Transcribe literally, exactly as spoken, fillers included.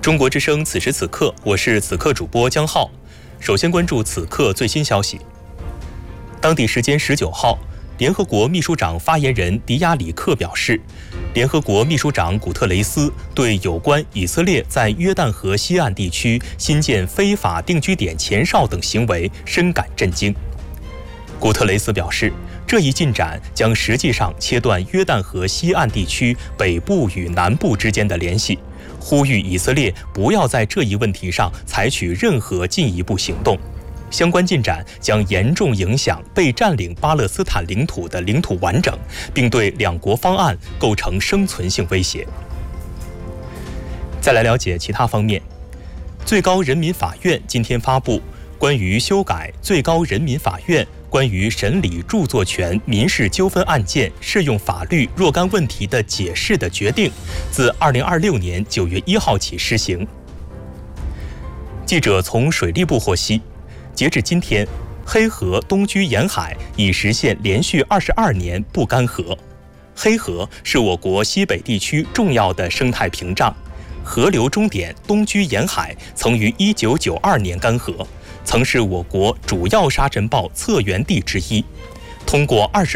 中国之声此时此刻，我是此刻主播江浩。首先关注此刻最新消息。当地时间十九号，联合国秘书长发言人迪亚里克表示，联合国秘书长古特雷斯对有关以色列在约旦河西岸地区新建非法定居点前哨等行为深感震惊。古特雷斯表示，这一进展将实际上切断约旦河西岸地区北部与南部之间的联系，呼吁以色列不要在这一问题上采取任何进一步行动。相关进展将严重影响被占领巴勒斯坦领土的领土完整，并对两国方案构成生存性威胁。再来了解其他方面，最高人民法院今天发布关于修改最高人民法院关于审理著作权民事纠纷案件适用法律若干问题的解释的决定，自二零二六年九月一号起施行。记者从水利部获悉，截至今天，黑河东居沿海已实现连续二十二年不干涸。黑河是我国西北地区重要的生态屏障，河流终点东居沿海曾于一九九二年干涸，曾是我国主要沙尘暴策源地之一。通过二十